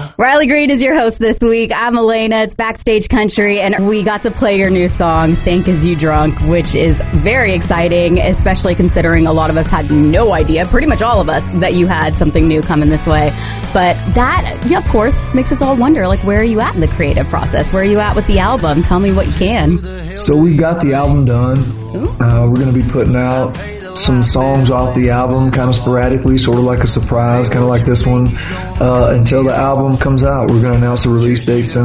Riley Green is your host this week. I'm Elena. It's Backstage Country, and we got to play your new song, Think Is You Drunk, which is very exciting, especially considering a lot of us had no idea, pretty much all of us, that you had something new coming this way. But that, of course, makes us all wonder, like, where are you at in the creative process? Where are you at with the album? Tell me what you can. So we've got the album done. We're going to be putting out some songs off the album kind of sporadically, sort of like a surprise, kind of like this one, until the album comes out. We're going to announce the release date soon.